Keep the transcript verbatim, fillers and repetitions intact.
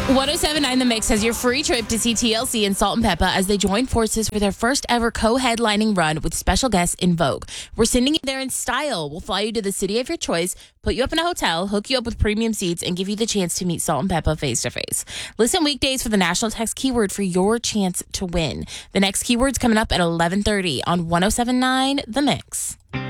one oh seven point nine The Mix has your free trip to see T L C and Salt and Peppa as they join forces for their first ever co-headlining run with special guests In Vogue. We're sending you there in style. We'll fly you to the city of your choice, put you up in a hotel, hook you up with premium seats, and give you the chance to meet Salt and Peppa face to face. Listen weekdays for the national text keyword for your chance to win. The next keyword's coming up at eleven thirty on one oh seven point nine The Mix.